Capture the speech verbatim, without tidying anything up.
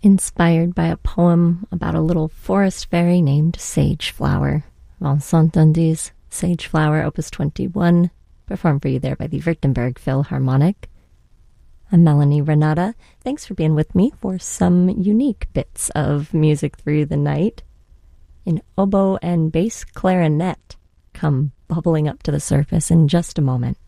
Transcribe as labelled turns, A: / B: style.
A: inspired by a poem about a little forest fairy named Sageflower. Vincent Dandy's Sageflower, Opus twenty-one, performed for you there by the Württemberg Philharmonic. I'm Melanie Renata. Thanks for being with me for some unique bits of music through the night. An oboe and bass clarinet come bubbling up to the surface in just a moment.